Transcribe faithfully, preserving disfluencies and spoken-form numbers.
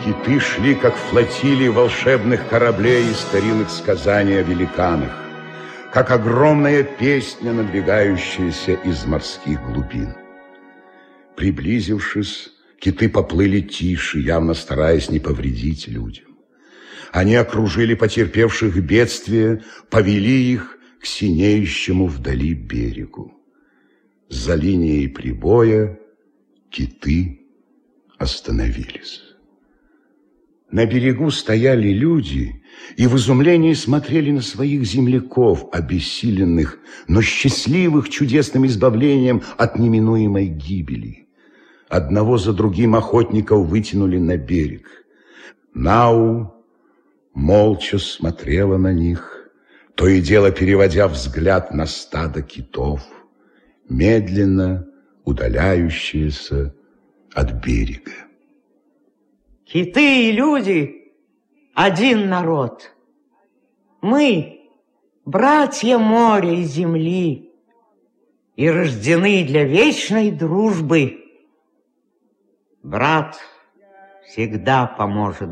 Киты шли, как флотилии волшебных кораблей из старинных сказаний о великанах, как огромная песня, надвигающаяся из морских глубин. Приблизившись, киты поплыли тише, явно стараясь не повредить людям. Они окружили потерпевших бедствие, повели их к синеющему вдали берегу. За линией прибоя киты остановились. На берегу стояли люди и в изумлении смотрели на своих земляков, обессиленных, но счастливых чудесным избавлением от неминуемой гибели. Одного за другим охотников вытянули на берег. Нау молча смотрела на них, то и дело переводя взгляд на стадо китов, медленно удаляющиеся от берега. Киты и люди – один народ. Мы – братья моря и земли, и рождены для вечной дружбы. Брат всегда поможет